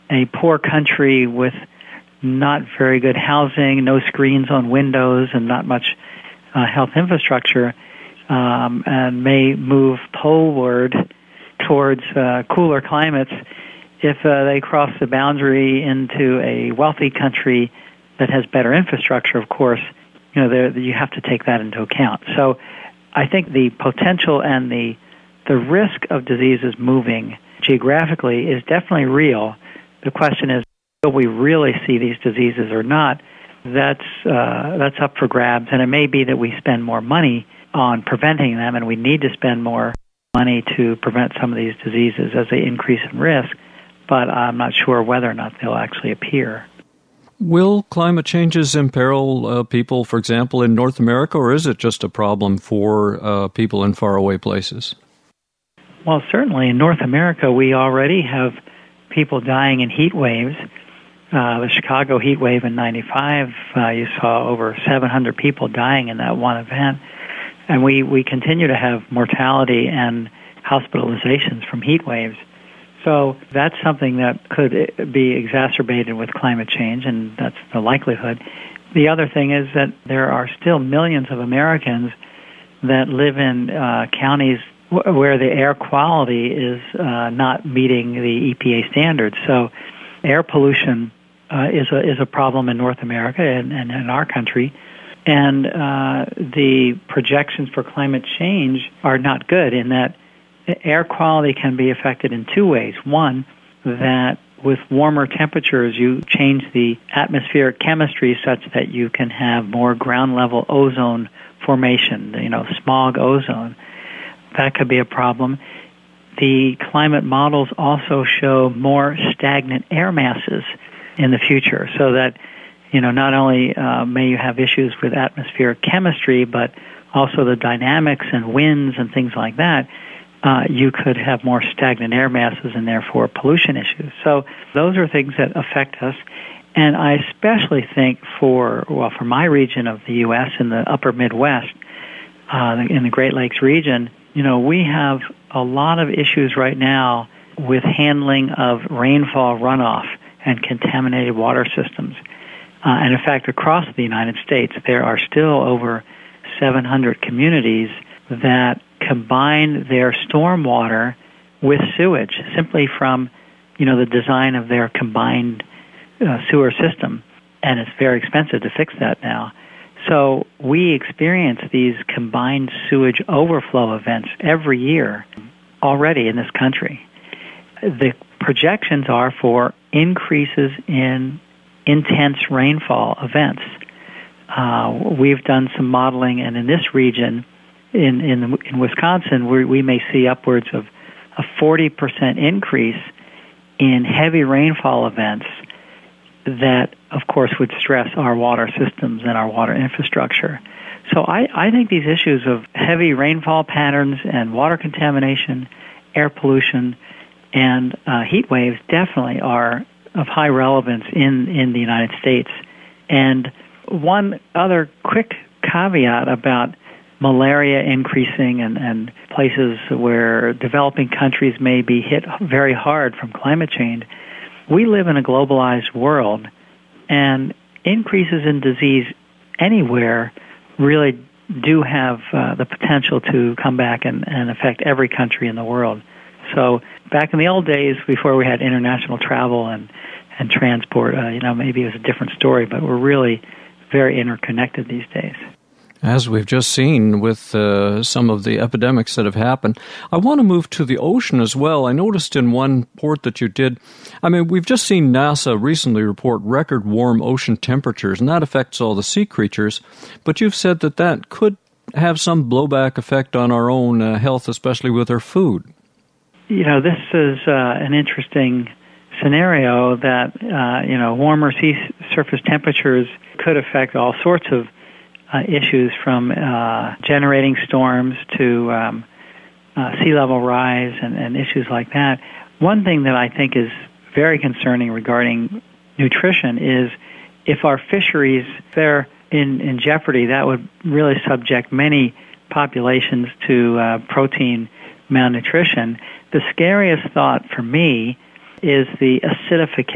a poor country with not very good housing, no screens on windows, and not much health infrastructure, and may move poleward towards cooler climates if they cross the boundary into a wealthy country that has better infrastructure. Of course, you have to take that into account. So I think the potential and the risk of diseases moving geographically is definitely real. The question is, will we really see these diseases or not? That's up for grabs, and it may be that we spend more money on preventing them, and we need to spend more money to prevent some of these diseases as they increase in risk, but I'm not sure whether or not they'll actually appear. Will climate changes imperil people, for example, in North America, or is it just a problem for people in faraway places? Well, certainly in North America, we already have people dying in heat waves. The Chicago heat wave in '95, you saw over 700 people dying in that one event. And we continue to have mortality and hospitalizations from heat waves. So that's something that could be exacerbated with climate change, and that's the likelihood. The other thing is that there are still millions of Americans that live in counties where the air quality is not meeting the EPA standards. So air pollution is a problem in North America and in our country. And the projections for climate change are not good in that air quality can be affected in two ways. One, that with warmer temperatures, you change the atmospheric chemistry such that you can have more ground-level ozone formation, smog ozone. That could be a problem. The climate models also show more stagnant air masses in the future, so that not only may you have issues with atmospheric chemistry, but also the dynamics and winds and things like that. You could have more stagnant air masses and therefore pollution issues. So those are things that affect us. And I especially think for my region of the U.S. in the upper Midwest, in the Great Lakes region, we have a lot of issues right now with handling of rainfall runoff and contaminated water systems. And in fact, across the United States, there are still over 700 communities that combine their stormwater with sewage simply from, the design of their combined sewer system. And it's very expensive to fix that now. So we experience these combined sewage overflow events every year already in this country. The projections are for increases in intense rainfall events. We've done some modeling, and in this region, in Wisconsin, we may see upwards of a 40% increase in heavy rainfall events that, of course, would stress our water systems and our water infrastructure. So I think these issues of heavy rainfall patterns and water contamination, air pollution, and heat waves definitely are of high relevance in the United States. And one other quick caveat about malaria increasing and places where developing countries may be hit very hard from climate change. We live in a globalized world, and increases in disease anywhere really do have the potential to come back and affect every country in the world. So back in the old days, before we had international travel and transport, maybe it was a different story, but we're really very interconnected these days. As we've just seen with some of the epidemics that have happened. I want to move to the ocean as well. I noticed in one report that you did, we've just seen NASA recently report record warm ocean temperatures, and that affects all the sea creatures. But you've said that could have some blowback effect on our own health, especially with our food. This is an interesting scenario that, warmer sea surface temperatures could affect all sorts of issues from generating storms to sea level rise and issues like that. One thing that I think is very concerning regarding nutrition is if our fisheries, they're in jeopardy, that would really subject many populations to protein malnutrition. The scariest thought for me is the acidification